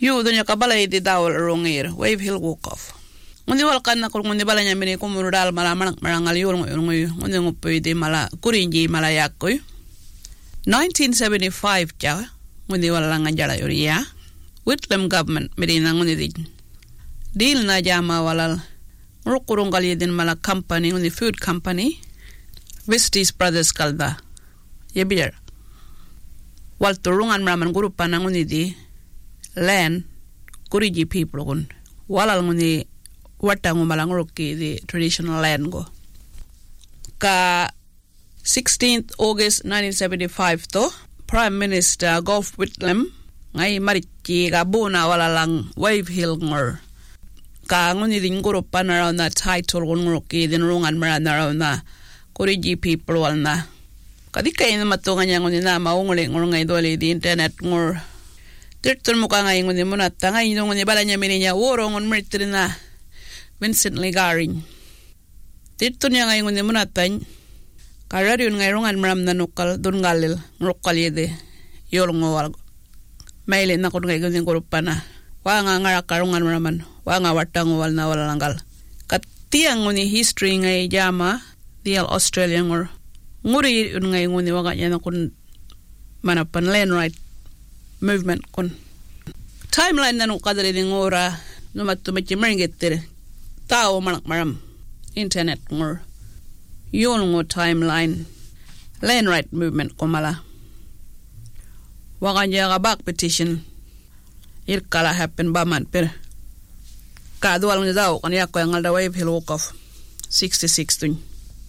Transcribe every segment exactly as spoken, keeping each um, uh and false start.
Yu dunya kabala idi dawal rongir Wave Hill Walk-off. Ngundi wal kan nakul ngundi bala nyamini kumurudal mala marangal yul nguy ngundi ngupi di mala kurinji mala yakoy. nineteen seventy-five cha ngundi wal langanjala yuriya. Whitlam government medina ngundi di. Deal na jama walal rukurungal yedin mala company ngundi food company. Vistis Brothers kalda. Yebir. Wal turungan maraman grupa na ngundi di. Land kuriji people gun walal nguni watangu malanguruki the traditional land go ka sixteenth August nineteen seventy-five to Prime Minister Gough Whitlam ngai marichi ga bona walalang Wave Hill ngor ka nguni din grupa na around that title nguruki din rungan maran around na kuriji people walna kadika ina matunga nya nguni na maungule ngurungai dole di internet ngor Tirtul muka ngai ngundi munata ngai ngundi balanya mininya woro ngun meritrina Vincent Ligaring. Tirtul nya ngai ngundi munata karariun ngai rungan maram nanukal dungalil ngrukal yede yolngo wal maile na kun ngai ngundi korupana wa nga ngaraka rungan maraman wa nga watango wal na walangal katiang ngundi history ngai jama dial Australian ngor nguri ngai ngundi waga nya kun manapan land right movement kon timeline nanu kadare ni ngora no matu mechi meringetere tao manak maram internet ngor yon ngo timeline land right movement komala wakanja ga back petition irkala happen baman per ka dual ngi daw kan yakko ngal da Wave Hill Walk-off sixty-six tun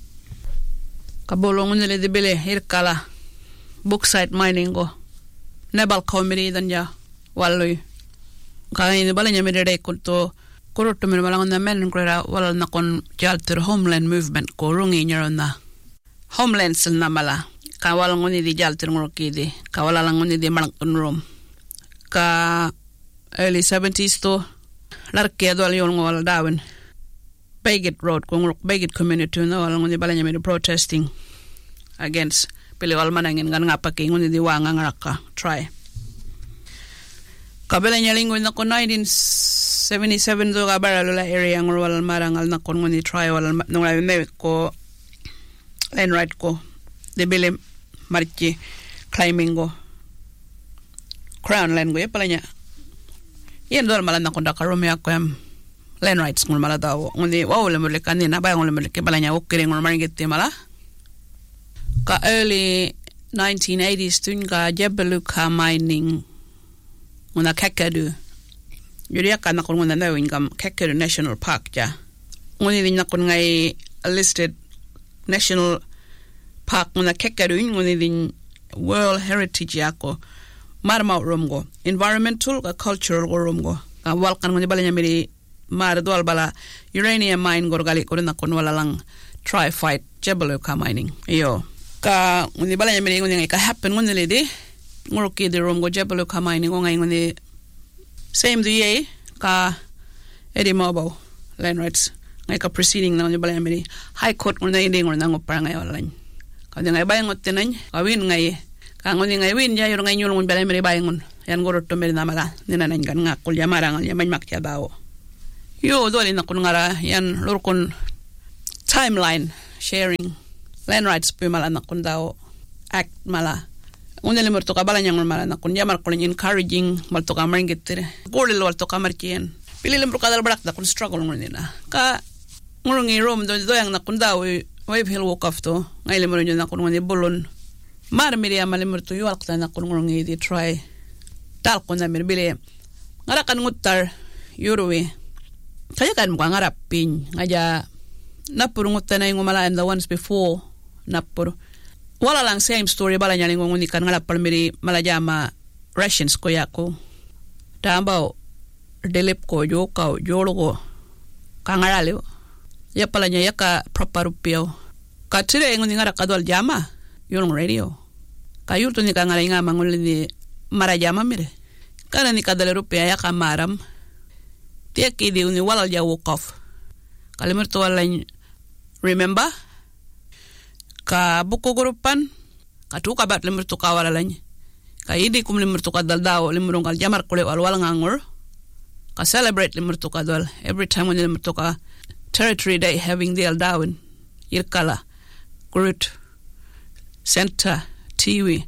kabolong ni le debele irkala bauxite mining go Nebal committee dan ya walu kaya ini balanya medere kunto kurut men balangon na men krera wal na kon jalter homeland movement ko rungi nyarona homeland sel na mala ka wal ngoni di jalter ngoroki di ka wala ngoni di malak rom ka early seventies to larke do al yon wal dawen Bagot Road ko ngorok Bagot community na wal ngoni balanya med protesting against pili wal manangin gan ngapake ngoni di wanga ngaraka try kabela nyalingo na ko nineteen seventy-seven do gabaralo la area ngor wal marangal na kon ngoni try wal nong la me ko land right ko de bele marchi climbing go crown land go yapalanya yen do mala na kon da karome akwam land rights ngol mala dawo ngoni wawle mo le kanina ba ngol mo le ke balanya okere ngol maringete mala ka early nineteen eighties tunga Jabaluka mining una Kakadu yuri aka na kon ngona na wingam Kakadu National Park ja ngoni din na kon ngai listed national park una Kakadu ngoni din World Heritage yako marma romgo environmental ka cultural romgo ka wal kan ngoni balanya miri mar dol bala uranium mine gorgali ko na kon wala lang try fight Jabaluka mining yo ka ngoni balanya miri ngoni ka happen ngoni le de ngoroki de romgo Jabaluka mining ngai ngoni same the ka edi mobile land rights ngai ka proceeding na ngoni balanya miri high court ngoni inde ngoni ngo para ngai wala ka ngai bay ngot tenan ka win ngai ka ngoni ngai win ja yor ngai nyul ngoni balanya miri bay ngon yan gorot to meri na maga nina nan gan ngakul ya marang ya man makya dawo yo dole na kun ngara yan lorkon timeline sharing land rights pe mala na kun dawo act mala unele morto ka balanya ngol mala na kun yamar ko encouraging malto ka maringetere gole lo to ka markien pilile mbro kadal balak na kun struggle ngol nina ka ngulungi rom do do yang na kun dawo Wave Hill Walk-off to ngaile mo nyo na kun ngoni bolon mar miri amale morto yo alkta na kun ngulungi di try tal ko na mir bile ngara kan ngutar yuruwe kaya kan mo ngarap pin ngaja napur ngutta na ngumala and the ones before napur wala lang same story bala nyaling ngoni kan ngala palmiri malajama rations ko yako tambao delep ko yo ka yologo kangarale ya palanya yaka proper pio katire ngoni ngara kadwal jama yolong radio kayurto ni kangala ngama ngoli ni marajama mire kana ni kadale rupia yaka maram tiaki di uni wala ja Walk-off kalimerto wala remember ka buko grupan ka tu ka bat lemur tu ka wala lany ka idi kum limur to kadal daw limurong kal jamar kule wal wal ngangor ka celebrate limur to kadal every time when limur to ka territory day having the aldawin irkala kurut center tiwi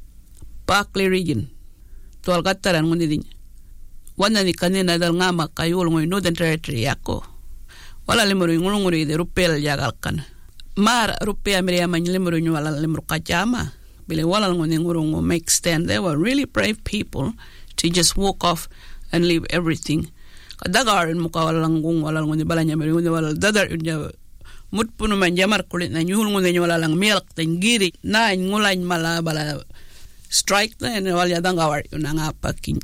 Barkley region to algataran ngundi din wana ni kanina dal ngama kayul ngoy northern territory yako wala limuru ngulunguri de rupel jagal kan mar rupea meria man limuru wala limuru kajama bile wala ngoni ngurungu make stand. They were really brave people to just walk off and leave everything kadagar muka wala langung wala ngoni balanya meri ngoni wala dadar unya mutpunu man jamar kulit na nyul ngoni wala lang milk tengiri na ngulain mala bala strike na and wala dangawar yun nga pakin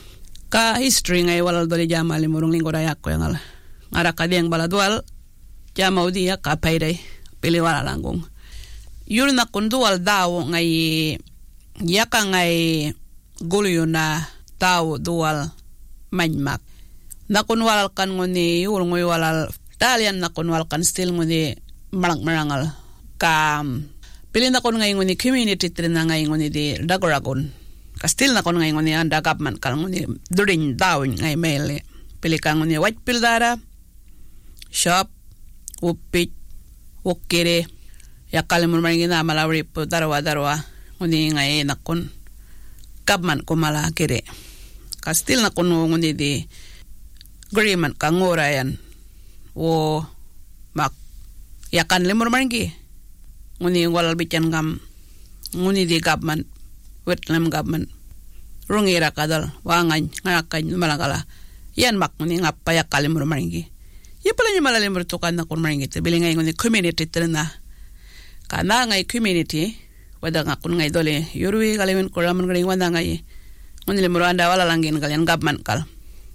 ka history ngay wala doli jama limurong linggo raya ko yang ala ngara kadeng bala dual jama udi ya ka payday pili wala langong yun na kundual daw ngay yaka ngay gulyo na daw dual manmak na kunwal kan ngoni yul ngoy wala talian na kunwal kan still ngoni marang marangal ka pili na kon ngay ngoni community trin na ngay ngoni di Dagoragon. Kastil na kon ngay ngoni anda government kal ngoni during daw ngay mele. Pili ka ngoni white pildara, shop, upit, ukire, yakal mo maringi na malawri po darwa darwa ngoni ngay nakon government ko mala kire. Kastil na kon ngoni di agreement ka ngora yan. O mak yakan limor maringi. Nguni walal bican gam nguni di government wetlam government rungira kadal wangan ngakay malangala yan mak nguni ngapaya kalimur maringi ya pala ni malalimur to kan nakon maringi te bilingay nguni community trena kana ngay community wada ngakon ngay dole yurwi kalimen koraman ngring wada ngay nguni limur anda wala langin kalian government kal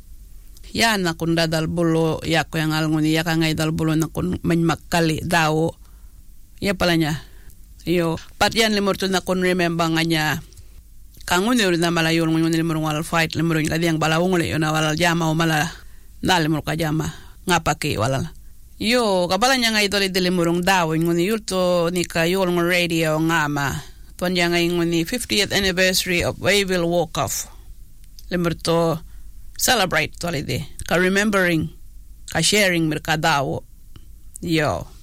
yan nakon dadal bulo yako yang al nguni yaka ngay dal bulo nakon manmakali dawo ya palanya yo patian limur to na kon remember nganya kangun yo na malayo ngun limur wal fight limur ngadi yang balawong le yo na wal jama o mala na limur ka jama ngapake wala yo kapalanya ngai dole de limurong daw ngun yulto ni kayo ng radio ngama ton yang ngun fiftieth anniversary of Wayville Walk Off limur to celebrate tole de ka remembering ka sharing merka daw yo